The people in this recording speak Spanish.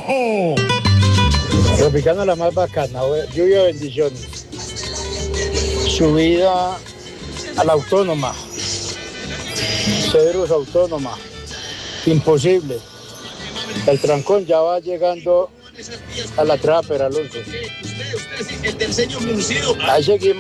Tropicana la más bacana, lluvia, bendiciones. Subida a la autónoma. Cedros Autónoma. Imposible. El trancón ya va llegando a la Trapper, Alonso. Ahí seguimos.